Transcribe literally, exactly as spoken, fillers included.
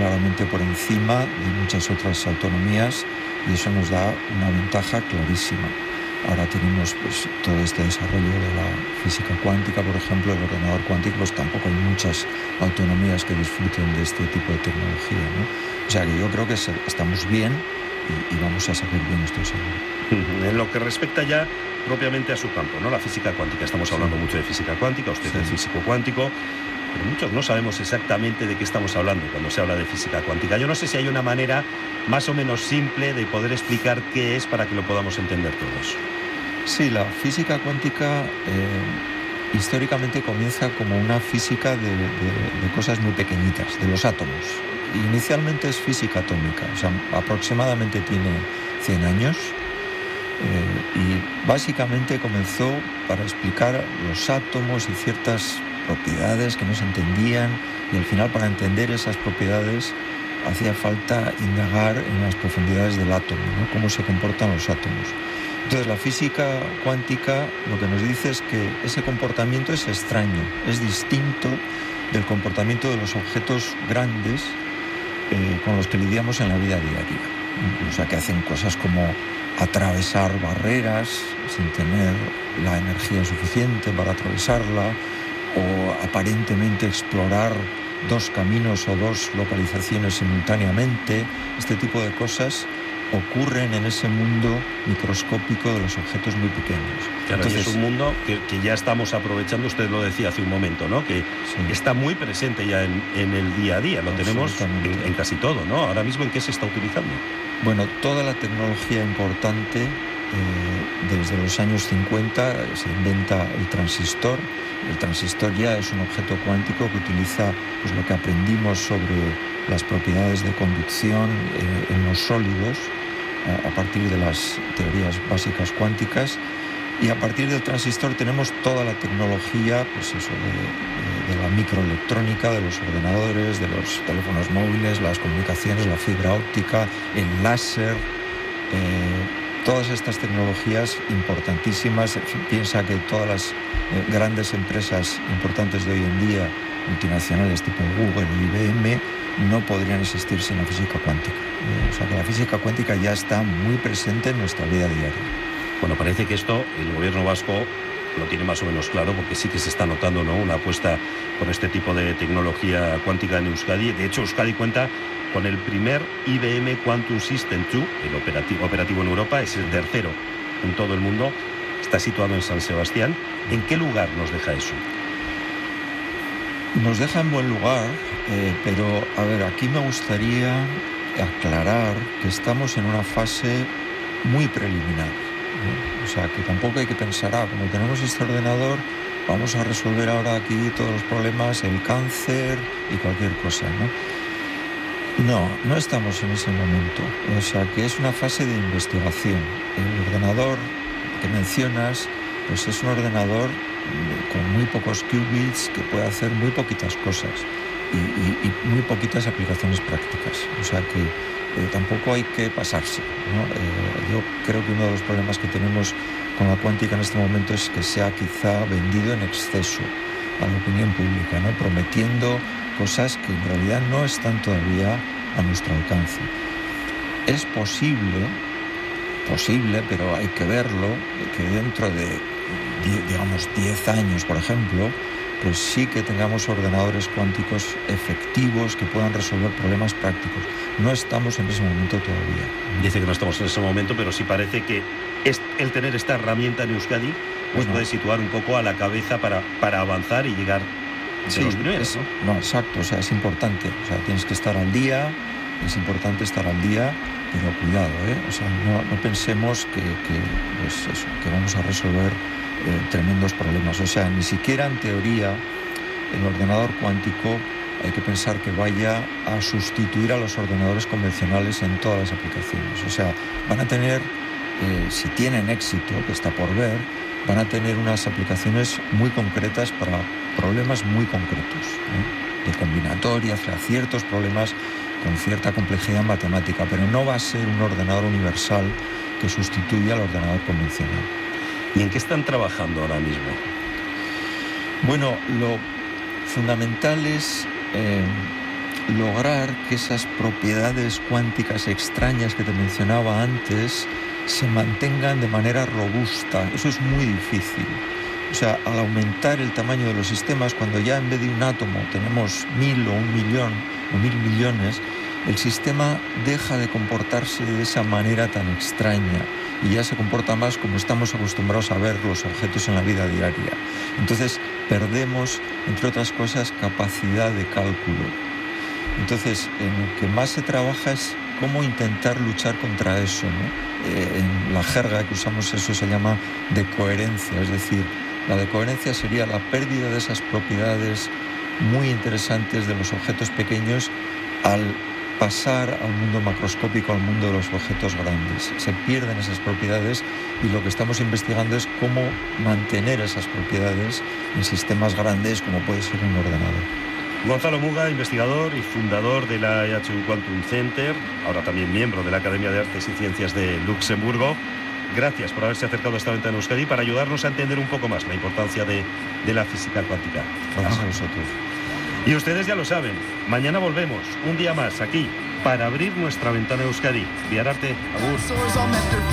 claramente por encima de muchas otras autonomías y eso nos da una ventaja clarísima. Ahora tenemos pues, todo este desarrollo de la física cuántica, por ejemplo, el ordenador cuántico, pues tampoco hay muchas autonomías que disfruten de este tipo de tecnología, ¿no? O sea que yo creo que estamos bien y, y vamos a salir bien, estoy seguro. En lo que respecta ya propiamente a su campo, ¿no? La física cuántica. Estamos hablando sí. mucho de física cuántica, usted sí. es físico cuántico, pero muchos no sabemos exactamente de qué estamos hablando cuando se habla de física cuántica. Yo no sé si hay una manera más o menos simple de poder explicar qué es para que lo podamos entender todos. Sí, la física cuántica eh, históricamente comienza como una física de, de, de cosas muy pequeñitas, de los átomos. Inicialmente es física atómica, o sea, aproximadamente tiene cien años eh, y básicamente comenzó para explicar los átomos y ciertas propiedades que no se entendían y al final para entender esas propiedades hacía falta indagar en las profundidades del átomo, ¿no? Cómo se comportan los átomos. Entonces la física cuántica lo que nos dice es que ese comportamiento es extraño, es distinto del comportamiento de los objetos grandes eh, con los que lidiamos en la vida diaria. O sea, que hacen cosas como atravesar barreras sin tener la energía suficiente para atravesarla o aparentemente explorar dos caminos o dos localizaciones simultáneamente. Este tipo de cosas ocurren en ese mundo microscópico de los objetos muy pequeños. Claro, entonces, es un mundo que, que ya estamos aprovechando, usted lo decía hace un momento, ¿no? Que sí. está muy presente ya en, en el día a día, lo tenemos en, en casi todo, ¿no? Ahora mismo, ¿en qué se está utilizando? Bueno, toda la tecnología importante, eh, desde los años cincuenta se inventa el transistor. El transistor ya es un objeto cuántico que utiliza pues, lo que aprendimos sobre las propiedades de conducción eh, en los sólidos a, a partir de las teorías básicas cuánticas, y a partir del transistor tenemos toda la tecnología pues eso, de, de, de la microelectrónica, de los ordenadores, de los teléfonos móviles, las comunicaciones, la fibra óptica, el láser. Eh, Todas estas tecnologías importantísimas, piensa que todas las eh, grandes empresas importantes de hoy en día, multinacionales tipo Google y I B M, no podrían existir sin la física cuántica. Eh, o sea que la física cuántica ya está muy presente en nuestra vida diaria. Bueno, parece que esto el gobierno vasco lo tiene más o menos claro, porque sí que se está notando, ¿no?, una apuesta por este tipo de tecnología cuántica en Euskadi. De hecho, Euskadi cuenta con el primer I B M Quantum System dos, el operativo, operativo en Europa, es el tercero en todo el mundo, está situado en San Sebastián. ¿En qué lugar nos deja eso? Nos deja en buen lugar, eh, pero a ver, aquí me gustaría aclarar que estamos en una fase muy preliminar, ¿no? O sea, que tampoco hay que pensar, ah, como tenemos este ordenador, vamos a resolver ahora aquí todos los problemas, el cáncer y cualquier cosa, ¿no? No, no estamos en ese momento. O sea, que es una fase de investigación. El ordenador que mencionas, pues es un ordenador con muy pocos qubits que puede hacer muy poquitas cosas y, y, y muy poquitas aplicaciones prácticas. O sea que eh, tampoco hay que pasarse, ¿no? Eh, yo creo que uno de los problemas que tenemos con la cuántica en este momento es que se ha quizá vendido en exceso a la opinión pública, ¿no?, prometiendo cosas que en realidad no están todavía a nuestro alcance. Es posible, posible, pero hay que verlo, que dentro de, digamos, diez años, por ejemplo, pues sí que tengamos ordenadores cuánticos efectivos que puedan resolver problemas prácticos. No estamos en ese momento todavía. Dice que no estamos en ese momento, pero sí parece que es el tener esta herramienta en Euskadi nos bueno, puede situar un poco a la cabeza para, para avanzar y llegar de sí, los primeros, es, ¿no? No, exacto, o sea, es importante. O sea, tienes que estar al día, es importante estar al día, pero cuidado, ¿eh? O sea, no, no pensemos que, que, pues eso, que vamos a resolver eh, tremendos problemas. O sea, ni siquiera en teoría el ordenador cuántico hay que pensar que vaya a sustituir a los ordenadores convencionales en todas las aplicaciones. O sea, van a tener, eh, si tienen éxito, que está por ver, van a tener unas aplicaciones muy concretas para problemas muy concretos, ¿no?, de combinatoria, hacia ciertos problemas con cierta complejidad matemática, pero no va a ser un ordenador universal que sustituya al ordenador convencional. ¿Y en qué están trabajando ahora mismo? Bueno, lo fundamental es eh, lograr que esas propiedades cuánticas extrañas que te mencionaba antes se mantengan de manera robusta. Eso es muy difícil. O sea, al aumentar el tamaño de los sistemas, cuando ya en vez de un átomo tenemos mil o un millón o mil millones, el sistema deja de comportarse de esa manera tan extraña y ya se comporta más como estamos acostumbrados a ver los objetos en la vida diaria. Entonces perdemos, entre otras cosas, capacidad de cálculo. Entonces, en lo que más se trabaja es cómo intentar luchar contra eso, ¿no? Eh, en la jerga que usamos eso se llama decoherencia, es decir, la decoherencia sería la pérdida de esas propiedades muy interesantes de los objetos pequeños al pasar al mundo macroscópico, al mundo de los objetos grandes. Se pierden esas propiedades y lo que estamos investigando es cómo mantener esas propiedades en sistemas grandes como puede ser un ordenador. Gonzalo Muga, investigador y fundador de la E H U Quantum Center, ahora también miembro de la Academia de Artes y Ciencias de Luxemburgo. Gracias por haberse acercado a esta ventana Euskadi para ayudarnos a entender un poco más la importancia de, de la física cuántica. Gracias a vosotros. Y ustedes ya lo saben, mañana volvemos, un día más, aquí, para abrir nuestra ventana Euskadi. Viararte, agur.